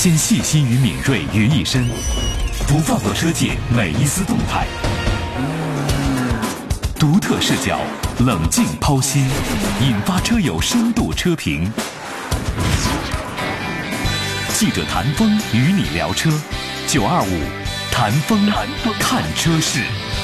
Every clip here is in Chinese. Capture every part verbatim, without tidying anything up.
兼细心与敏锐于一身，不放过车界每一丝动态。独特视角，冷静剖析，引发车友深度车评。记者谭峰与你聊车，九二五谭峰看车事。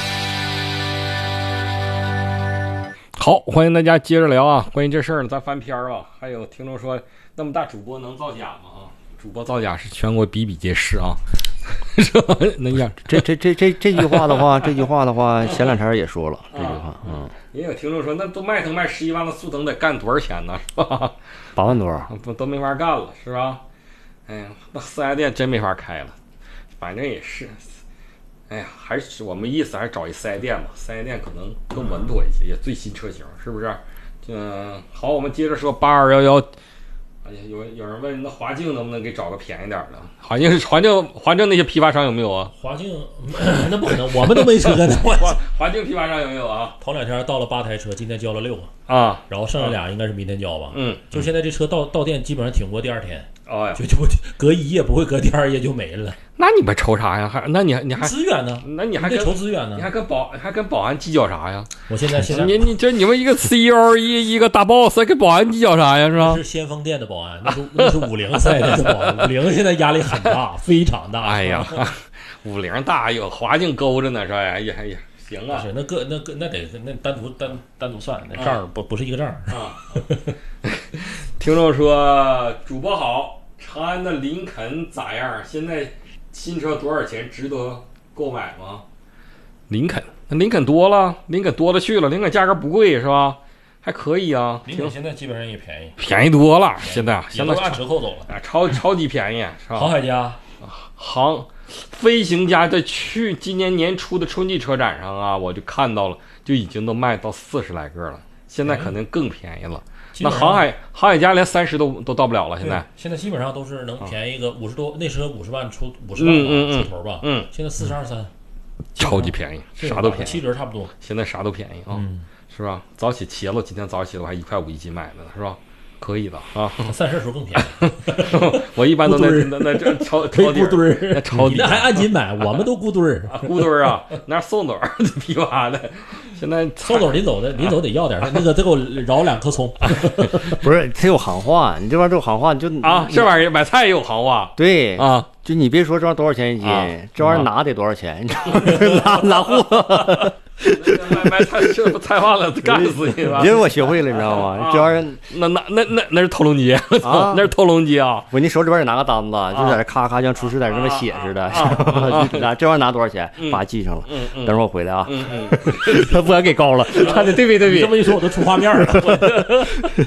好，欢迎大家接着聊啊！关于这事儿呢，咱翻篇儿啊。还有听众说，那么大主播能造假吗？啊，主播造假是全国比比皆是啊，是吧？那样， 这这这这这句话的话，这句话的话，前两天也说了这句话，嗯。 也有听众说，那都迈腾卖十一万的速腾得干多少钱呢？是吧？ 八万多， 不都没法干了，是吧？哎呀，那四 S 店真没法开了，反正也是。哎呀，还是我们意思还是找一四 S 店吧，四 S 店可能更稳妥一些，也最新车型，是不是？嗯，好，我们接着说八二一一。哎呀，有有人问，那华境能不能给找个便宜点的？华境是华境，华境那些批发商有没有啊？ 华境那不可能，我们都没车呢。 华华境批发商有没有啊？ 头两天到了八台车，今天交了六个啊， 然后剩下俩应该是明天交吧？ 嗯， 就现在这车到到店基本上挺过第二天。 哦呀， 就就隔一夜不会隔第二夜就没了。 那你们愁啥呀？还那你你还资源呢？ 那你还得筹资源呢？ 你还跟保还跟保安计较啥呀？ 我现在现在你你这你们一个 C E O 一一个大 boss 跟保安计较啥呀？是吧？ 是先锋店的保安，那是那是五菱赛的保安。五菱现在压力很大，非常大。 哎呀，五菱大有华境勾着呢，是吧？哎呀哎呀，行啊。 是那个那个那得那单独单单独算，那账不不是一个账啊。听众说，主播好。长安的林肯咋样？现在新车多少钱？值得购买吗？林肯，那林肯多了，林肯多了去了，林肯价格不贵是吧？还可以啊。 林肯现在基本上也便宜， 便宜多了。现在现在按折扣走了， 啊，超超级便宜是吧？ 航海家， 航飞行家在去今年年初的春季车展上啊，我就看到了，就已经都卖到四十来个了，现在可能更便宜了。那航海航海家连三十都都到不了了，现在现在基本上都是能便宜一个五十多，那时候五十万出五十万出头吧， 嗯， 现在四十二三， 超级便宜，啥都便宜， 七折差不多， 现在啥都便宜啊，是吧？早起茄子今天早起的我还一块五一斤买的呢，是吧？可以的啊， 散市时候更便宜。 我一般都那那那这超超底堆儿， 超底那还按斤买，我们都咕堆儿， 咕堆儿啊，那宋总批发的。现在宋总临走的临走得要点，那个再给我饶两颗葱。 不是，它有行话，你这玩意儿有行话，你就啊，这玩意儿买菜也有行话。 对啊， 就你别说这玩意儿多少钱一斤，啊、这玩意儿拿得多少钱，你知道吗？拿拿货。 买买菜这不菜饭了，干死你吧！ 因为我学会了，你知道吗？啊、这玩意儿， 那那那那那是偷龙机啊，那是偷龙机啊！ 我你手里边也拿个单子，就在这咔咔像出示在这么写似的。拿这玩意儿拿多少钱？把记上了。等会儿我回来啊。他不敢给高了，他得对比对比。 这么一说，我都出画面了。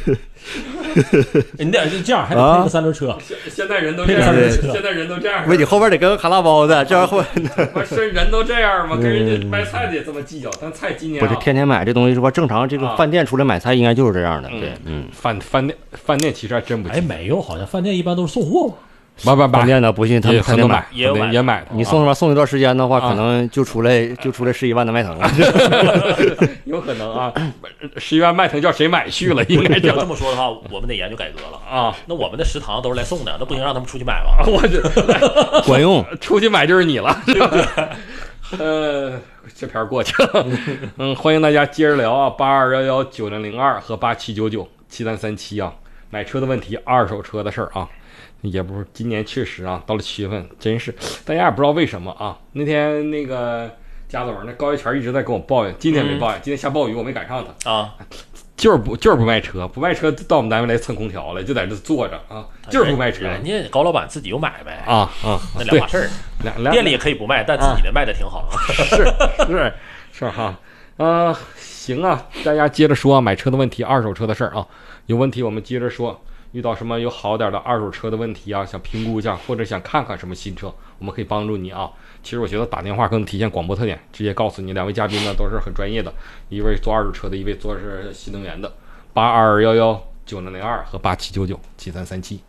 你得这样，还得配个三轮车。 现在人都这样，现在人都这样。 不是你后边得跟个卡拉包的，这玩意儿会。不是人都这样吗？跟人家卖菜的也这么计较，但菜今年不是天天买这东西是吧？正常这个饭店出来买菜应该就是这样的。对，嗯， 饭饭店饭店其实还真不。 哎，没有，好像饭店一般都是送货嘛。 不不不， 饭店的不信他们他能买， 也买也买。 你送他妈送一段时间的话，可能就出来就出来十一万的迈腾了。 有可能啊，十一万迈腾叫谁买去了？应该要这么说的话，我们得研究改革了啊。 那我们的食堂都是来送的，那不行让他们出去买吧？ 我这管用， 出去买就是你了，是吧？呃，这篇过去了。嗯，欢迎大家接着聊啊，八二一一九零零二和八七九九七三三七啊，买车的问题，二手车的事儿啊。也不是，今年确实啊，到了七月份，真是大家也不知道为什么啊。那天那个贾总，那高一全一直在跟我抱怨，今天没抱怨，嗯、今天下暴雨我没赶上他啊， 就是不就是不卖车，不卖车到我们单位来蹭空调了，就在这坐着啊，就是不卖车。 人家高老板自己有买呗啊啊， 那两码事儿。店里也可以不卖，但自己的卖的挺好。 啊、是是是哈，啊、呃、行啊，大家接着说、啊、买车的问题，二手车的事儿啊，有问题我们接着说。遇到什么有好点的二手车的问题啊，想评估一下或者想看看什么新车，我们可以帮助你啊。其实我觉得打电话更体现广播特点，直接告诉你，两位嘉宾呢都是很专业的，一位做二手车的，一位做是新能源的。八二幺幺九零零二和八七九九七三三七。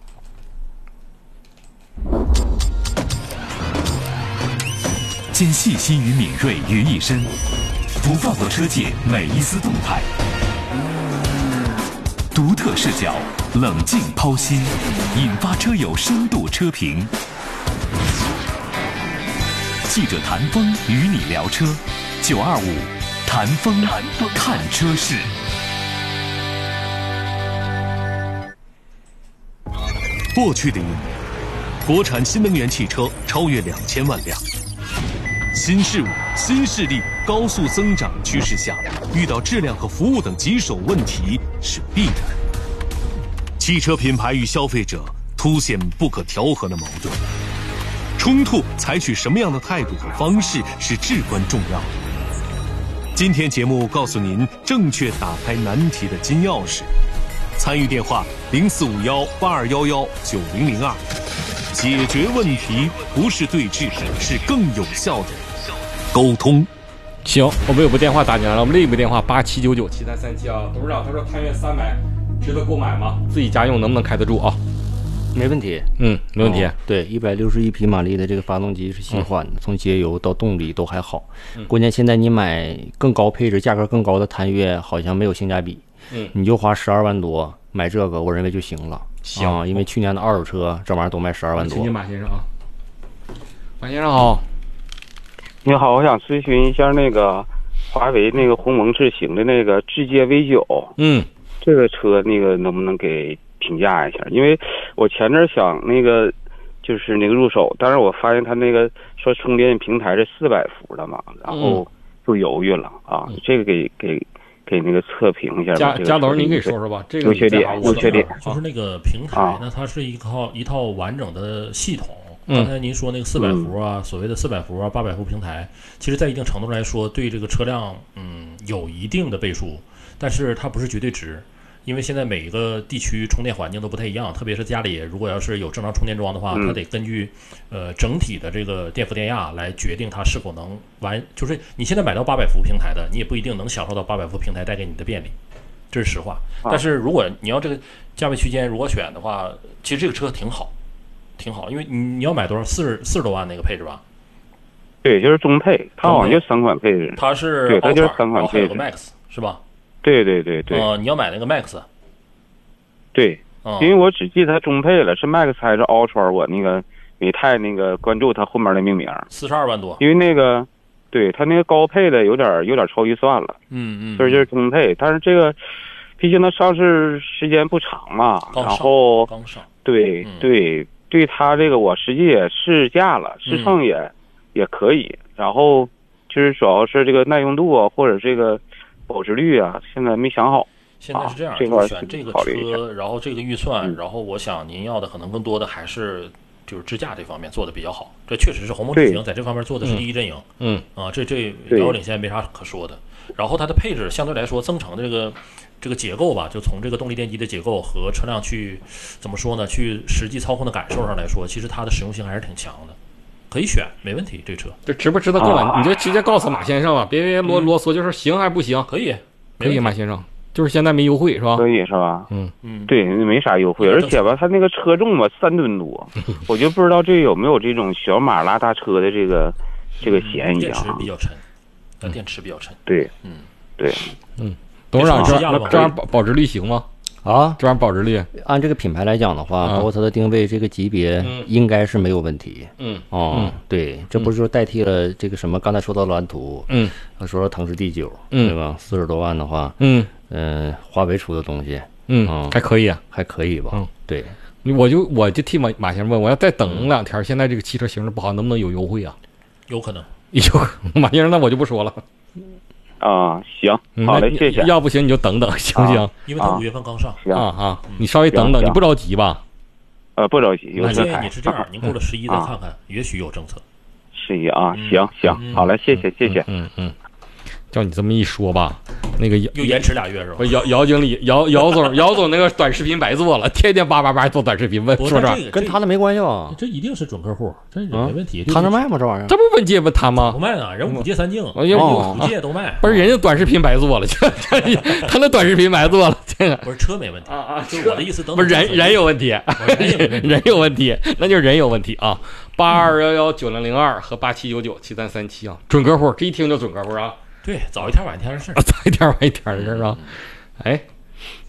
兼细心与敏锐于一身，不放过车界每一丝动态。独特视角， 冷静剖析，引发车友深度车评。记者谭峰与你聊车，九二五谭峰看车事。过去的一年，国产新能源汽车超越两千万辆。新事物、新势力高速增长趋势下，遇到质量和服务等棘手问题是必然。汽车品牌与消费者凸显不可调和的矛盾，冲突采取什么样的态度和方式是至关重要的。今天节目告诉您正确打开难题的金钥匙。参与电话零四五幺八二幺幺九零零二，解决问题不是对峙，是更有效的沟通。 行，我们有部电话打进来了，我们另一部电话八七九九七三三七啊。董事长他说探岳三百值得购买吗？自己家用能不能开得住啊？ 没问题， 嗯，没问题。 哦、对，一百六十一匹马力的这个发动机是新换的，嗯、从节油到动力都还好。嗯、关键现在你买更高配置、价格更高的探岳，好像没有性价比。嗯，你就花十二万多买这个，我认为就行了。 行、 啊，因为去年的二手车这玩意儿都卖十二万多。 请进马先生啊，马先生好。 你好，我想咨询一下那个华为那个鸿蒙智行的那个智界 V 九， 嗯， 这个车那个能不能给评价一下？因为我前阵想那个就是那个入手，但是我发现它那个说充电平台是四百伏的嘛，然后就犹豫了啊。嗯、这个给给给那个测评一下吧。 贾贾董，您给说说吧，这个优缺点，优缺点就是那个平台， 啊、 那它是一套一套完整的系统。刚才您说那个四百伏啊，嗯、所谓的四百伏啊、八百伏平台，其实在一定程度来说，对这个车辆嗯有一定的倍数，但是它不是绝对值，因为现在每一个地区充电环境都不太一样，特别是家里如果要是有正常充电桩的话， 嗯、 它得根据呃整体的这个电负电压来决定它是否能完。就是你现在买到八百伏平台的，你也不一定能享受到八百伏平台带给你的便利，这是实话。 啊、 但是如果你要这个价位区间如果选的话，其实这个车挺好。挺好，因为你你要买多少？四十四十多万那个配置吧？ 对，就是中配，它好像就三款配置。 它是对，它就是三款配置。 还有个 Max 是吧？ 对对对对。 呃，你要买那个 Max。 对， 嗯、 因为我只记得它中配了，是 Max 还是 Ultra， 我那个没太那个关注它后面的命名。 四十二万多。 因为那个，对它那个高配的有点有点超预算了。 嗯嗯。 所以就是中配，但是这个毕竟它上市时间不长嘛，然后刚上。 对、 嗯、 对。对它这个我实际也试驾了，试乘也、嗯、也可以，然后就是主要是这个耐用度啊，或者这个保值率啊，现在没想好。 现在是这样， 啊、这块选这个车，然后这个预算、嗯，然后我想您要的可能更多的还是就是支架这方面做的比较好。这确实是鸿蒙智行在这方面做的是第一阵营。 嗯啊，这这遥遥领先没啥可说的。然后它的配置相对来说增程的这个。这个结构吧，就从这个动力电机的结构和车辆去怎么说呢？去实际操控的感受上来说，其实它的实用性还是挺强的，可以选，没问题。这车这值不值得购买？啊、你就直接告诉马先生吧，别别啰啰嗦，就是行还是不行？ 可以， 可以，马先生，就是现在没优惠是吧？ 可以是吧？ 嗯嗯，对，没啥优惠，而且吧，它那个车重吧三吨多，我就不知道这有没有这种小马拉大车的这个这个嫌疑啊？ 电池比较沉，但电池比较沉。 对， 嗯， 对， 嗯。董事长，这这玩意保保值率行吗？ 啊， 这玩意保值率， 按这个品牌来讲的话， 啊、 包括它的定位这个级别， 嗯、 应该是没有问题。 嗯， 哦， 嗯、 对，这不是说代替了这个什么？刚才说到蓝图， 嗯， 说说腾势 D 九， 嗯， 对吧？四十多万的话， 嗯嗯、呃，华为出的东西， 嗯， 嗯还可以啊， 还可以吧？ 嗯， 对， 我就我就替马马先生问，我要再等两天，现在这个汽车形势不好，能不能有优惠啊？ 有可能， 有马先生，那我就不说了。 啊，行，好嘞，谢谢。 要不行你就等等，行不行？ 啊、因为他五月份刚上。 啊啊，你稍微等等，你不着急吧？ 呃，不着急。 我建议你是这样，您过了十一再看看，也许有政策。 十一啊，行行，好嘞，谢谢谢谢。 嗯嗯，叫你这么一说吧，那个又延迟俩月是吧？ 姚姚经理，姚姚总，姚总那个短视频白做了，天天叭叭叭做短视频，问说这跟他的没关系吧？ 这一定是准客户，这没问题。 他那卖吗？这玩意儿？ 这不问界问他吗？ 不卖呢，人五界三境， 哦， 五界都卖。 不是人家短视频白做了，他那短视频白做了，这个不是车没问题啊啊， 就我的意思，等不是人人有问题，人有问题，那就是人有问题啊。八二幺幺九零零二和八七九九七三三七啊，准客户，这一听就准客户啊。 对，早一天晚一天的事儿， 早一天晚一天的事儿啊。哎，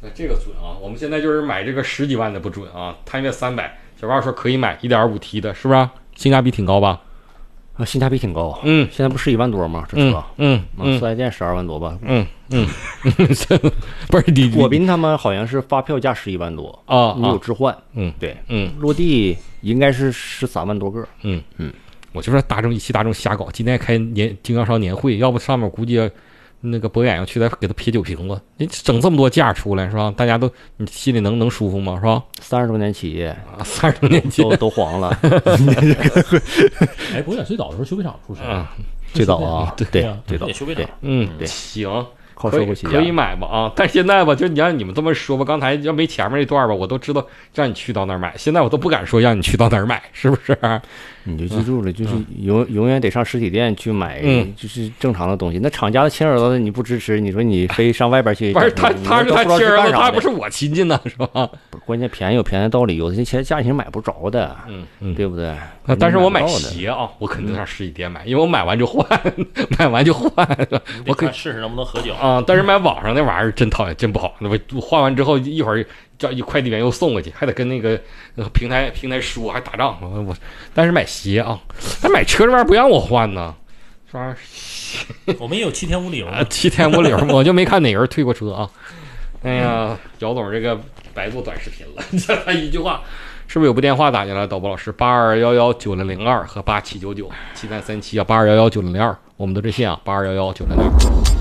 这个准啊！我们现在就是买这个十几万的不准啊，探岳三百，小胖说可以买 一点五 T 的，是不是？性价比挺高吧？ 啊，性价比挺高。 嗯， 现在不是一万多吗？这车， 嗯嗯， 四 S 店十二万多吧？ 嗯嗯，不是你果宾他们好像是发票价十一万多啊， 你有置换。 嗯， 对， 嗯， 落地应该是十三万多个。 嗯嗯， 我就说大众一汽大众瞎搞，今天开年经销商年会，要不上面估计。那个博远要去再给他撇酒瓶子，你整这么多价出来是吧？大家都你心里能能舒服吗？是吧？ 三十多年企业啊，三十多年企业都都黄了。 哎，博远最早的时候修配厂出身啊， 最早啊，对对最早修配厂。 嗯， 对， 行， 靠收购起家可以买吧啊！但现在吧，就你让你们这么说吧，刚才要没前面那段吧，我都知道让你去到那儿买，现在我都不敢说让你去到那儿买，是不是？ 你就记住了，就是永永远得上实体店去买，就是正常的东西。那厂家的亲儿子你不支持，你说你非上外边去？ 不是他，他是他亲儿子，他不是我亲戚呢，是吧？ 关键便宜有便宜的道理，有些钱价钱买不着的， 嗯嗯， 对不对？ 但是我买鞋啊，我肯定上实体店买，因为我买完就换，买完就换。 我可以试试能不能合脚啊。但是买网上那玩意儿真讨厌，真不好。那我换完之后一会儿。叫一快递员又送过去，还得跟那个平台平台说，还打仗。我我，但是买鞋啊，但买车这玩意儿不让我换呢，是吧？ 我们也有七天无理由啊，七天无理由，我就没看哪个人退过车啊。哎呀，姚总这个白做短视频了，就他一句话，是不是有部电话打进来？导播老师，八二幺幺九零零二和八七九九七三三七啊，八二幺幺九零零二，我们的热线啊，八二幺幺九零零二。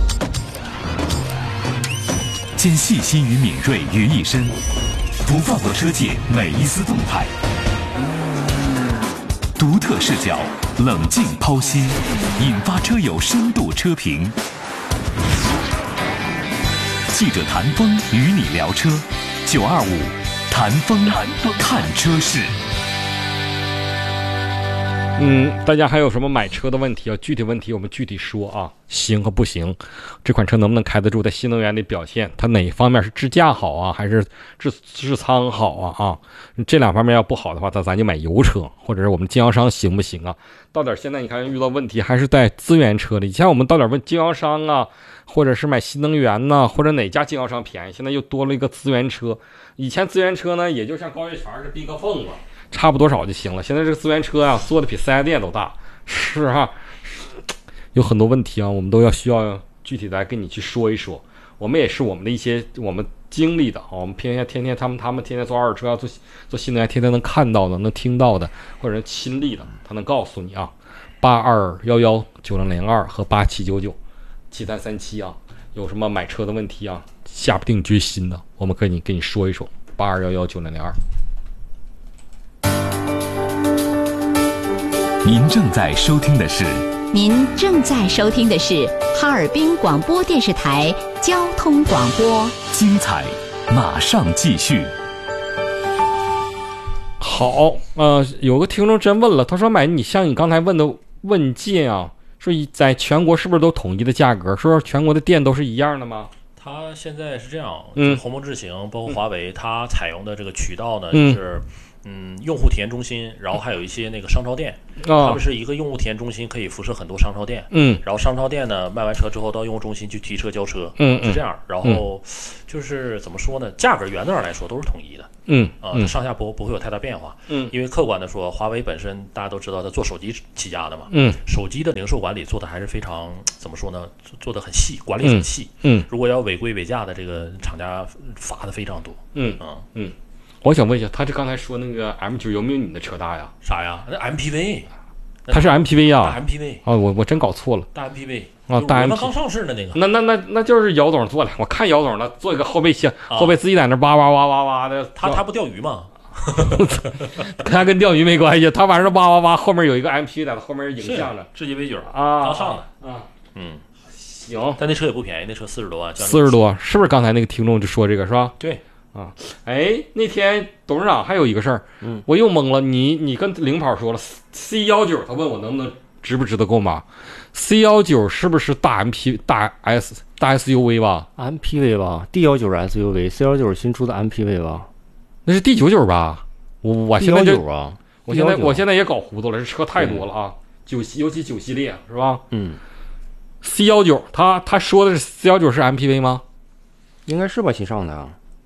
兼细心与敏锐于一身，不放过车界每一丝动态，独特视角，冷静剖析，引发车友深度车评。记者谭峰与你聊车，九二五谭峰看车事。 嗯，大家还有什么买车的问题啊？具体问题我们具体说啊，行和不行，这款车能不能开得住？在新能源的表现，它哪方面是智驾好啊，还是智智仓好啊？啊，这两方面要不好的话，那咱就买油车，或者是我们经销商行不行啊？到点现在你看遇到问题还是在资源车里，以前我们到点问经销商啊，或者是买新能源呐、啊，或者哪家经销商便宜，现在又多了一个资源车。以前资源车呢，也就像高月泉是逼个缝子。差不多少就行了。现在这个资源车啊，做的比四 S 店都大，是啊，有很多问题啊，我们都要需要具体来跟你去说一说。我们也是我们的一些我们经历的啊，我们偏偏天天他们他们天天做二手车，做做新能源，天天能看到的、能听到的，或者亲历的，他能告诉你啊。八二幺幺九零零二和八七九九七三三七啊，有什么买车的问题啊，下不定决心的，我们跟你跟你说一说。八二幺幺九零零二。 您正在收听的是， 您正在收听的是哈尔滨广播电视台交通广播， 精彩马上继续。 好，呃，有个听众真问了，他说买你像你刚才问的问界啊，说在全国是不是都统一的价格？说全国的店都是一样的吗？ 它现在是这样， 嗯， 鸿蒙智行包括华为，嗯、它采用的这个渠道呢，就是。嗯嗯，用户体验中心，然后还有一些那个商超店， 哦、 他们是一个用户体验中心，可以辐射很多商超店。 嗯， 然后商超店呢，卖完车之后到用户中心去提车交车， 嗯， 是这样。然后就是怎么说呢？价格原则上来说都是统一的。 嗯啊、呃，上下不不会有太大变化。 嗯， 因为客观的说，华为本身大家都知道，它做手机起家的嘛。 嗯， 手机的零售管理做的还是非常怎么说呢？做的很细，管理很细。 嗯， 如果要违规违价的，这个厂家罚的非常多。 嗯嗯嗯。我想问一下，他这刚才说那个 M 九有没有你的车大呀？ 啥呀？那 M P V， 它是 M P V 呀、 啊、，M P V 啊，我我真搞错了， 大 M P V 啊，大 M P V 刚上市的那个， 那那那那就是姚总做的，我看姚总的做一个后备箱，啊、后备自己在那哇哇哇哇哇的， 他他不钓鱼吗？ 他跟钓鱼没关系，他晚上哇哇哇，后面有一个 M P V 在后面影像着， 智己 V 九啊， 刚上的啊， 嗯， 行， 但那车也不便宜，那车四十多万， 四十多，是不是刚才那个听众就说这个是吧？ 对。 啊，哎，那天董事长还有一个事儿， 嗯， 我又懵了。你你跟领跑说了 C 幺九，他问我能不能值不值得购买 ？C 幺九是不是大 M P 大 S 大 S U V 吧 ？M P V 吧 ，D 幺九是 S U V，C 幺九是新出的 M P V 吧？ 那是 D 九九吧？我我现在就啊， 我现在我现在也搞糊涂了，这车太多了啊，九尤其九系列是吧？ 嗯 ，C 幺九，他他说的是 C 幺九是 M P V 吗？ 应该是吧，新上的啊。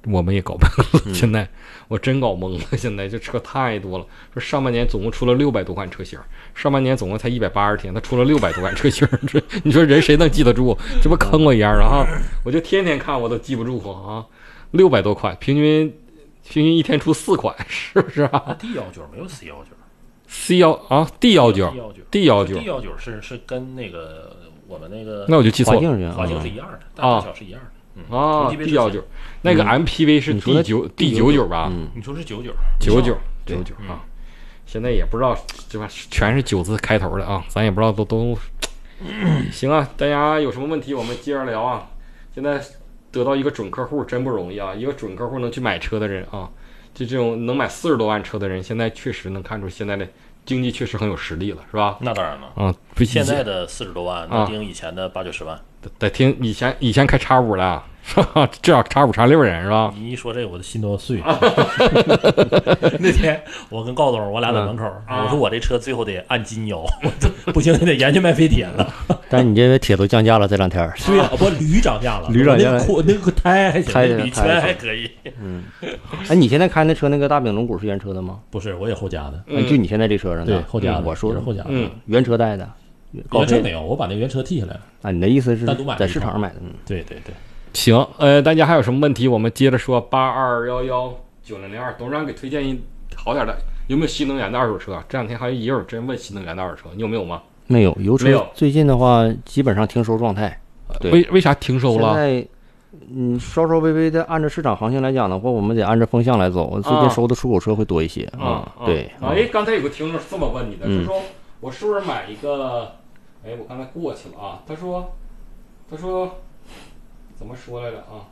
我们也搞不了。现在我真搞懵了，现在这车太多了。说上半年总共出了六百多款车型，上半年总共才一百八十天，他出了六百多款车型，这你说人谁能记得住？这不坑我一样啊！我就天天看，我都记不住啊。六百多款，平均平均一天出四款，是不是啊 ？D 幺九没有 C 幺九。 C 幺啊 ，D 幺九 ，D 幺九 ，D 幺九是是跟那个我们那个那我就记错了， 华境是一样的，大小是一样的。 啊 ，D 幺九，那个 M P V 是 D 九 D 九九吧？ 你说是九九九九九九啊？现在也不知道这吧，全是九字开头的啊，咱也不知道都都行啊。大家有什么问题我们接着聊啊。现在得到一个准客户真不容易啊，一个准客户能去买车的人啊。就这种能买四十多万车的人，现在确实能看出现在的经济确实很有实力了，是吧？ 那当然了， 啊， 现在的四十多万能顶以前的八九十万， 得听以前以前开叉五的，至少叉五叉六人是吧？ 你一说这个，我的心都要碎。那天我跟高总，我俩在门口，我说我这车最后得按斤摇，不行，你得研究卖废铁了。 但你这铁都降价了，这两天。 对呀，不铝涨价了， 铝涨价了， 那个胎还行，铝圈还可以。 嗯，哎，你现在开那车那个大饼龙骨是原车的吗？ 不是，我也后加的。 嗯，就你现在这车上的？ 对，后加的。 我说是后加的， 嗯， 原车带的。 原车没有，我把那原车剔下来了。 啊，你的意思是单独买在市场上买的？嗯， 对对对。 行，呃，大家还有什么问题？我们接着说。八二幺幺九零零二，董事长给推荐一好点的，有没有新能源的二手车？这两天好像也有人问新能源的二手车，你有没有吗？ 没有，油车最近的话基本上停收状态。对， 为为啥停收了？ 现在嗯，稍稍微微的按照市场行情来讲的话，我们得按照风向来走。最近收的出口车会多一些啊。 对。 哎，刚才有个听众这么问你的，是说我是不是买一个？哎，我刚才过去了啊。他说，他说。怎么说来着啊？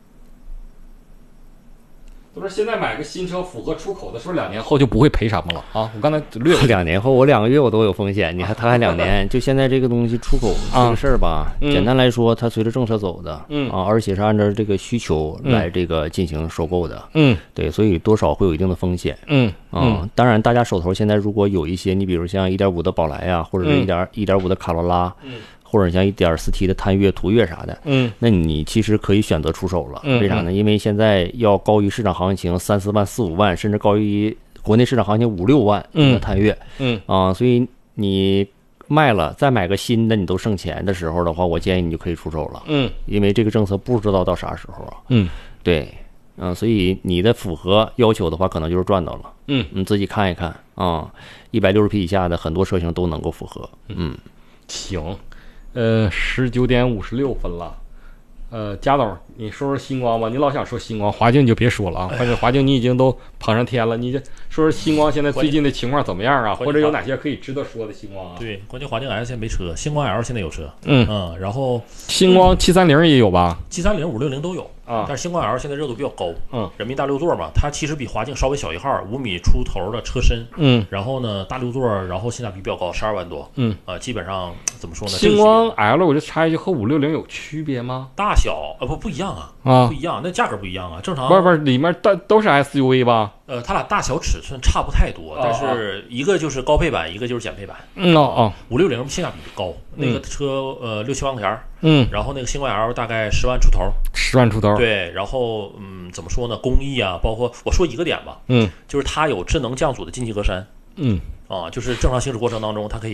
他说现在买个新车符合出口的，是不是两年后就不会赔什么了啊？我刚才略过。 两年后，我两个月我都有风险，你还他还两年？就现在这个东西出口这个事儿吧， 嗯、 简单来说，它随着政策走的， 嗯啊，而且是按照这个需求来这个进行收购的， 嗯， 对，所以多少会有一定的风险， 嗯啊，嗯当然大家手头现在如果有一些，你比如像一点五的宝来呀、啊，或者是一点一点五的卡罗拉， 嗯。 或者像 一点四 T 的探岳、途岳啥的， 嗯， 那你其实可以选择出手了。 嗯、 为啥呢？因为现在要高于市场行情三四万、四五万，甚至高于国内市场行情五六万的探岳， 嗯啊，所以你卖了再买个新的，你都剩钱的时候的话，我建议你就可以出手了。 嗯， 因为这个政策不知道到啥时候啊。 嗯， 对，嗯，所以你的符合要求的话，可能就是赚到了。 嗯， 你自己看一看啊，一百六十匹以下的很多车型都能够符合。嗯， 行。呃，十九点五十六分了。呃，贾总，你说说星光吧。你老想说星光，华境你就别说了啊。或者华境你已经都捧上天了，你就说说星光现在最近的情况怎么样啊？或者有哪些可以值得说的星光啊？ 对，关键华境 L 现在没车，星光 L 现在有车。 嗯嗯，然后星光七三零也有吧？ 七三零、五六零都有啊。 但是星光 L 现在热度比较高。 嗯， 人民大六座嘛，它其实比华境稍微小一号，五米出头的车身。 嗯， 然后呢，大六座，然后性价比比较高，十二万多。 嗯， 啊，基本上怎么说呢？ 星光 L 我就插一句，和五六零有区别吗？ 大小呃不不一样啊。 啊， 不一样，那价格不一样啊。正常不是不是，里面都都是 S U V 吧？ 呃，它俩大小尺寸差不太多，但是一个就是高配版，一个就是减配版。 嗯哦哦， 五六零性价比高，那个车呃六七万块钱， 嗯， 然后那个星光 L 大概十万出头， 十万出头。 对，然后嗯，怎么说呢？工艺啊，包括我说一个点吧， 嗯， 就是它有智能降阻的进气格栅， 嗯。 啊，就是正常行驶过程当中，它可以